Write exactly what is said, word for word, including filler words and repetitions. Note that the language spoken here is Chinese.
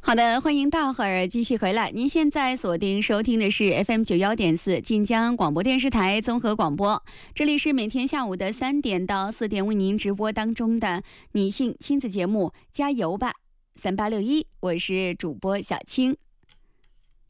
好的，欢迎大伙儿继续回来。您现在锁定收听的是 F M 九幺点四晋江广播电视台综合广播，这里是每天下午的三点到四点为您直播当中的女性亲子节目《加油吧三八六一》，我是主播小青。